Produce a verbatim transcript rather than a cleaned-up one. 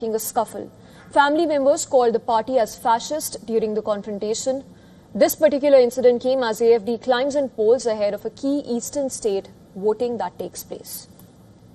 a scuffle. Family members called the party as fascist during the confrontation. This particular incident came as A F D climbs in polls ahead of a key eastern state voting that takes place.